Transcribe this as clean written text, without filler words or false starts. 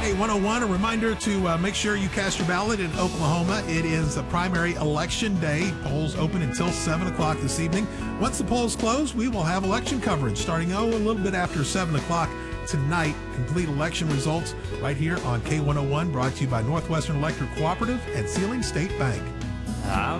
K101, a reminder to make sure you cast your ballot in Oklahoma. It is a primary election day. Polls open until 7 o'clock this evening. Once the polls close, we will have election coverage starting, a little bit after 7 o'clock tonight. Complete election results right here on K101, brought to you by Northwestern Electric Cooperative and Sealing State Bank.